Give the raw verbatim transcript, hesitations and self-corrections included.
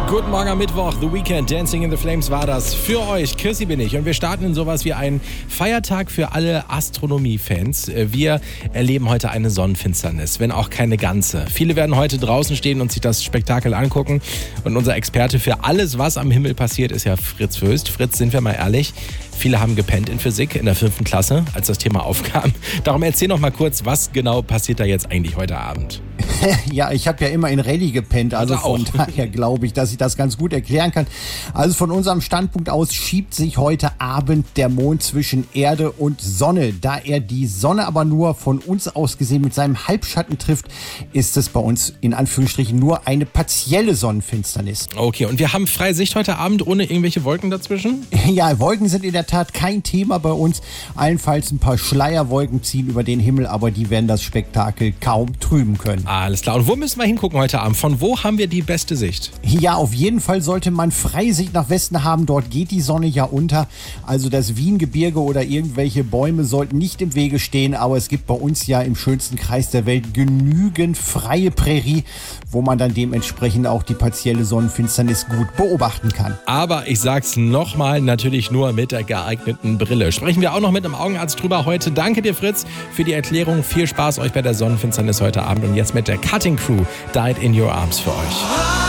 Guten Morgen am Mittwoch, The Weekend, Dancing in the Flames war das für euch. Chrissy bin ich und wir starten in sowas wie einen Feiertag für alle Astronomie-Fans. Wir erleben heute eine Sonnenfinsternis, wenn auch keine ganze. Viele werden heute draußen stehen und sich das Spektakel angucken. Und unser Experte für alles, was am Himmel passiert, ist ja Fritz Föst. Fritz, sind wir mal ehrlich, viele haben gepennt in Physik in der fünften Klasse, als das Thema aufkam. Darum erzähl noch mal kurz, was genau passiert da jetzt eigentlich heute Abend? Ja, ich habe ja immer in Rallye gepennt, also Also von daher glaube ich, dass ich das ganz gut erklären kann. Also von unserem Standpunkt aus schiebt sich heute Abend der Mond zwischen Erde und Sonne. Da er die Sonne aber nur von uns aus gesehen mit seinem Halbschatten trifft, ist es bei uns in Anführungsstrichen nur eine partielle Sonnenfinsternis. Okay, und wir haben freie Sicht heute Abend ohne irgendwelche Wolken dazwischen? Ja, Wolken sind in der Tat kein Thema bei uns. Allenfalls ein paar Schleierwolken ziehen über den Himmel, aber die werden das Spektakel kaum trüben können. Alles klar. Und wo müssen wir hingucken heute Abend? Von wo haben wir die beste Sicht? Ja, auf jeden Fall sollte man freie Sicht nach Westen haben. Dort geht die Sonne ja unter. Also das Wiengebirge oder irgendwelche Bäume sollten nicht im Wege stehen. Aber es gibt bei uns ja im schönsten Kreis der Welt genügend freie Prärie, wo man dann dementsprechend auch die partielle Sonnenfinsternis gut beobachten kann. Aber ich sag's nochmal, natürlich nur mit der geeigneten Brille. Sprechen wir auch noch mit einem Augenarzt drüber heute. Danke dir, Fritz, für die Erklärung. Viel Spaß euch bei der Sonnenfinsternis heute Abend. Und jetzt mit der Cutting Crew, Died in Your Arms für euch.